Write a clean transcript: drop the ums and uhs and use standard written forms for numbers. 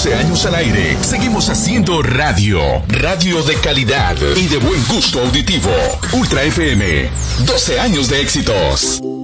12 años al aire, seguimos haciendo radio. Radio de calidad y de buen gusto auditivo. Ultra FM, 12 años de éxitos.